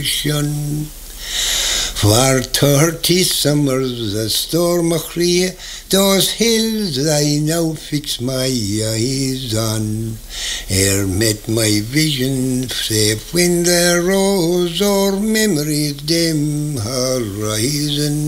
ocean. For 30 summers a storm of crea, those hills I now fix my eyes on. Ere met my vision, safe when there rose o'er memory's dim horizon.